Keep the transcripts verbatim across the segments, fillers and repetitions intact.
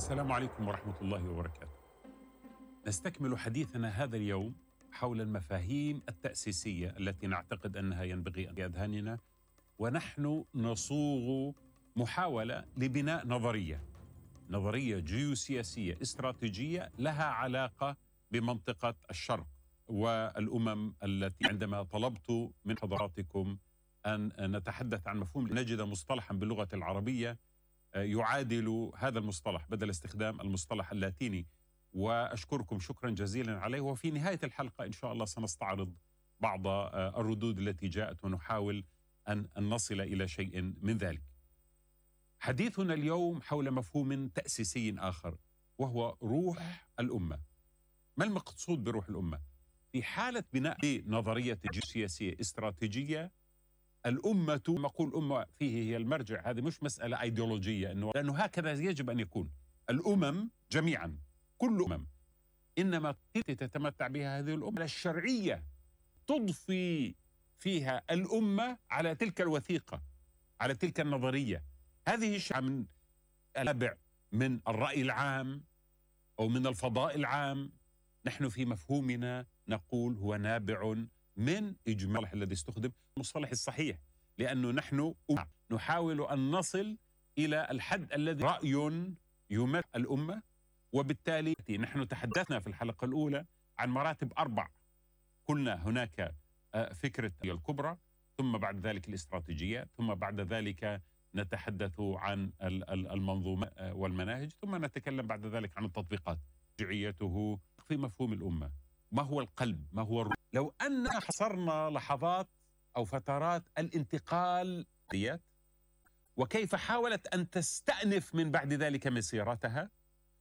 السلام عليكم ورحمة الله وبركاته. نستكمل حديثنا هذا اليوم حول المفاهيم التأسيسية التي نعتقد أنها ينبغي أن في أذهاننا، ونحن نصوغ محاولة لبناء نظرية نظرية جيوسياسية استراتيجية لها علاقة بمنطقة الشرق والأمم، التي عندما طلبت من حضراتكم أن نتحدث عن مفهوم نجد مصطلحا باللغة العربية يعادل هذا المصطلح بدل استخدام المصطلح اللاتيني، وأشكركم شكرا جزيلا عليه. وفي نهاية الحلقة إن شاء الله سنستعرض بعض الردود التي جاءت ونحاول أن نصل إلى شيء من ذلك. حديثنا اليوم حول مفهوم تأسيسي آخر وهو روح الأمة. ما المقصود بروح الأمة؟ في حالة بناء نظرية جيوسياسية استراتيجية، الأمة مقول أمة فيه هي المرجع. هذه مش مسألة أيديولوجية، إنه لأنه هكذا يجب أن يكون الأمم جميعا، كل أمم، إنما تتمتع بها هذه الأمة الشرعية تضفي فيها الأمة على تلك الوثيقة، على تلك النظرية. هذه من النابع من الرأي العام أو من الفضاء العام. نحن في مفهومنا نقول هو نابع من إجماع الذي استخدم المصطلح الصحيح، لأنه نحن نحاول أن نصل إلى الحد الذي رأي يمثل الأمة. وبالتالي نحن تحدثنا في الحلقة الأولى عن مراتب أربع. قلنا هناك فكرة الكبرى، ثم بعد ذلك الاستراتيجية، ثم بعد ذلك نتحدث عن المنظومة والمناهج، ثم نتكلم بعد ذلك عن التطبيقات. رجعيته في مفهوم الأمة، ما هو القلب، ما هو الروح. لو أن حصرنا لحظات أو فترات الانتقال ديت وكيف حاولت أن تستأنف من بعد ذلك مسيرتها،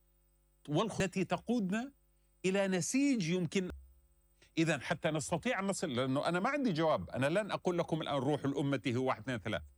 والتي تقودنا إلى نسيج يمكن إذا حتى نستطيع أن نصل، لأنه أنا ما عندي جواب، أنا لن أقول لكم الآن روح الأمة هو واحد اثنين ثلاث،